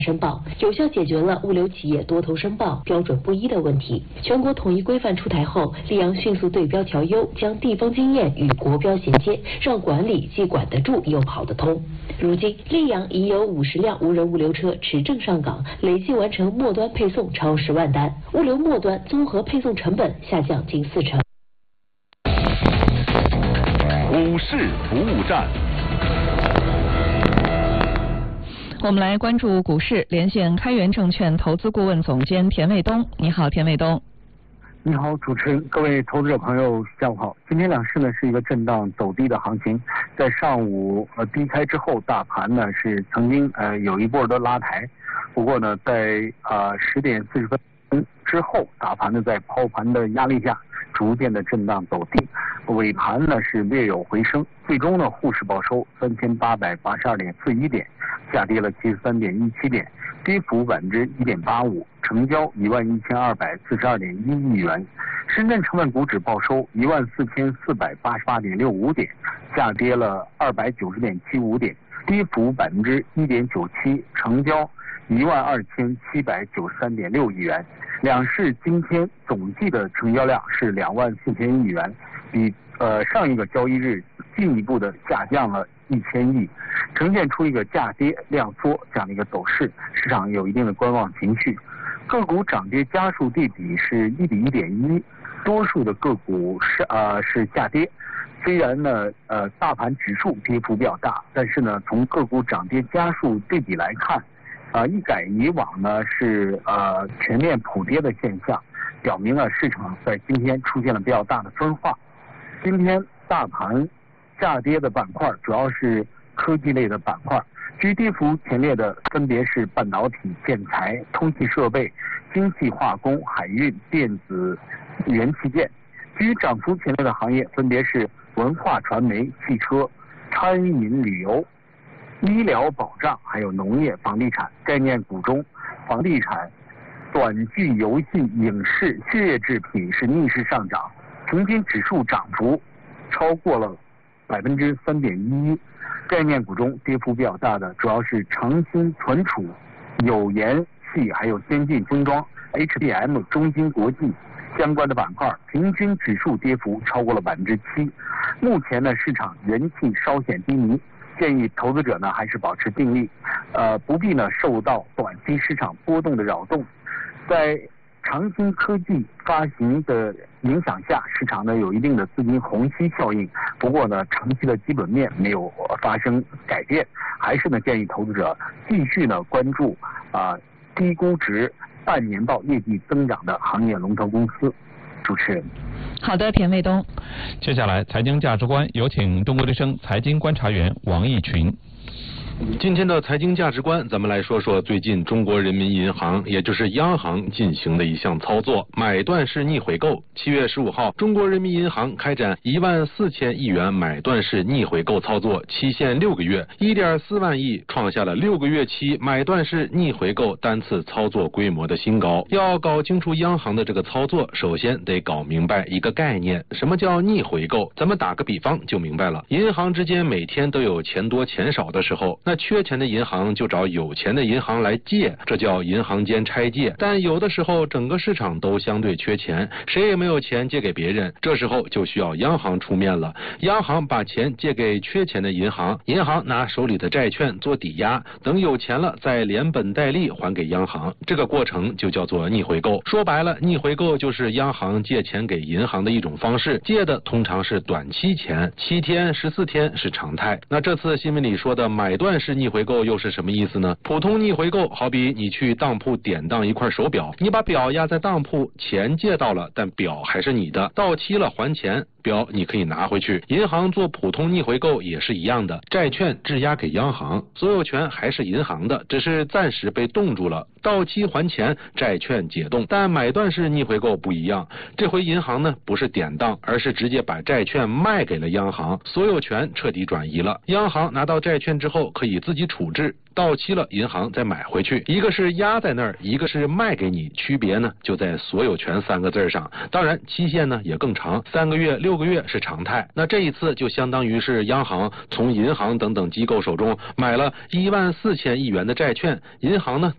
申报，有效解决了物流企业多头申报标准不一的问题。全国统一规范出台后，溧阳迅速对标调优，将地方经验与国标衔接，让管理既管得住又跑得通。如今，溧阳已有50辆无人物流车持证上岗，累计完成末端配送超10万单，物流末端综合配送成本下降近40%。 股市服务站。 我们来关注股市，连线开源证券投资顾问总监田卫东。你好，田卫东。 你好，主持人，各位投资者朋友，下午好。今天两市呢是一个震荡走低的行情，在上午低开之后，大盘呢是曾经有一波的拉抬，不过呢在10点40分之后，大盘呢在抛盘的压力下，逐渐的震荡走低，尾盘呢是略有回升，最终呢沪市报收3882.41点，下跌了73.17点，跌幅1.85%，成交11242.1亿元。深圳成分股指报收14488.65点，下跌了290.75点，跌幅1.97%，成交12793.6亿元。两市今天总计的成交量是24000亿元，比上一个交易日进一步的下降了1000亿，呈现出一个价跌量缩这样的一个走势，市场有一定的观望情绪。个股涨跌家数对比是1比1.1，多数的个股是下跌。虽然呢大盘指数跌幅比较大，但是呢从个股涨跌家数对比来看，一改以往呢是全面普跌的现象，表明了市场在今天出现了比较大的分化。今天大盘下跌的板块主要是科技类的板块，居跌幅前列的分别是半导体、建材、通信设备、精细化工、海运、电子、元器件。居涨幅前列的行业分别是文化传媒、汽车、餐饮旅游、医疗保障，还有农业、房地产。概念股中，房地产、短剧、游戏、影视、血液制品是逆势上涨，平均指数涨幅超过了3.11%。概念股中跌幅比较大的主要是长兴存储、有盐系，还有先进封装、HBM、中芯国际相关的板块，平均指数跌幅超过了7%。目前呢，市场人气稍显低迷，建议投资者呢还是保持定力，不必呢受到短期市场波动的扰动。在长兴科技发行的影响下，市场呢有一定的资金虹吸效应，不过呢长期的基本面没有发生改变，还是呢建议投资者继续呢关注低估值半年报业绩增长的行业龙头公司。主持人。 好的，田卫东。 接下来财经价值观，有请中国之声财经观察员王毅群。 今天的财经价值观，咱们来说说最近中国人民银行，也就是央行进行的一项操作——买断式逆回购。7月15号，中国人民银行开展14000亿元买断式逆回购操作，期限6个月，1.4万亿，创下了6个月期买断式逆回购单次操作规模的新高。要搞清楚央行的这个操作，首先得搞明白一个概念，什么叫逆回购？咱们打个比方就明白了。银行之间每天都有钱多钱少的时候，那缺钱的银行就找有钱的银行来借，这叫银行间拆借。但有的时候整个市场都相对缺钱，谁也没有钱借给别人，这时候就需要央行出面了。央行把钱借给缺钱的银行，银行拿手里的债券做抵押，等有钱了再连本带利还给央行，这个过程就叫做逆回购。说白了，逆回购就是央行借钱给银行的一种方式，借的通常是短期钱，7天、14天是常态。那这次新闻里说的买断式逆回购又是什么意思呢？普通逆回购好比你去当铺典当一块手表，你把表压在当铺，钱借到了，但表还是你的，到期了还钱，表你可以拿回去。银行做普通逆回购也是一样的，债券质押给央行，所有权还是银行的，只是暂时被冻住了，到期还钱，债券解冻。但买断式逆回购不一样，这回银行呢不是典当，而是直接把债券卖给了央行，所有权彻底转移了。央行拿到债券之后可以自己处置，到期了银行再买回去，一个是压在那儿，一个是卖给你，区别呢就在所有权3个字上。当然期限呢也更长，3个月、6个月是常态。那这一次就相当于是央行从银行等等机构手中买了14000亿元的债券，银行呢